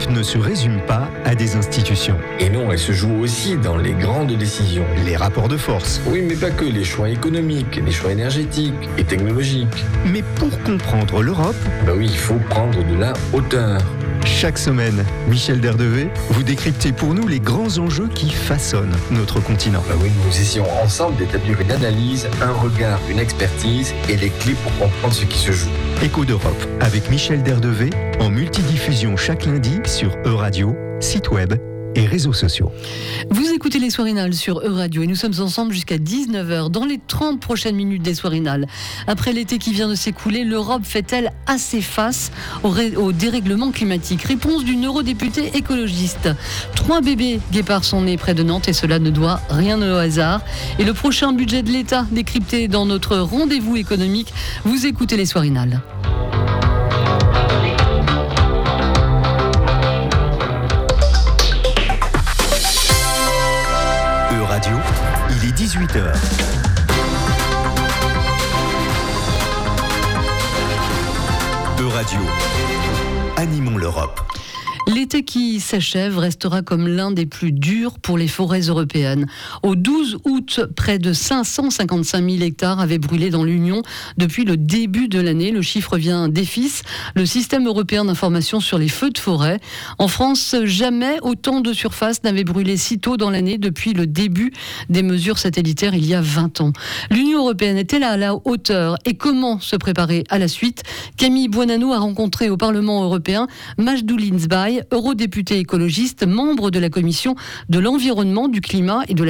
politique ne se résume pas à des institutions. Et non, elle se joue aussi dans les grandes décisions. Les rapports de force. Oui, mais pas que, les choix économiques, les choix énergétiques et technologiques. Mais pour comprendre l'Europe, Oui, il faut prendre de la hauteur. chaque semaine, Michel Derdevé, vous décryptez pour nous les grands enjeux qui façonnent notre continent. Oui, nous essayons ensemble d'établir une analyse, un regard, une expertise et les clés pour comprendre ce qui se joue. Écho d'Europe avec Michel Derdevé en multidiffusion chaque lundi sur Euradio, site web et réseaux sociaux. Vous écoutez les Soirinales sur Euradio et nous sommes ensemble jusqu'à 19h dans les 30 prochaines minutes des Soirinales. Après l'été qui vient de s'écouler, l'Europe fait-elle assez face au dérèglement climatique? Réponse d'une eurodéputée écologiste. 3 bébés guépards sont nés près de Nantes et cela ne doit rien au hasard. Et le prochain budget de l'État décrypté dans notre rendez-vous économique. Vous écoutez les Soirinales. Radio, il est 18h. Euradio, animons l'Europe. L'été qui s'achève restera comme l'un des plus durs pour les forêts européennes. Au 12 août, près de 555 000 hectares avaient brûlé dans l'Union depuis le début de l'année. Le chiffre vient d'EFIS, le système européen d'information sur les feux de forêt. En France, jamais autant de surface n'avait brûlé si tôt dans l'année depuis le début des mesures satellitaires il y a 20 ans. L'Union européenne est-elle à la hauteur et comment se préparer à la suite? Camille Buonanno a rencontré au Parlement européen Majdou Linsbaï, eurodéputé écologiste, membre de la commission de l'environnement, du climat et de la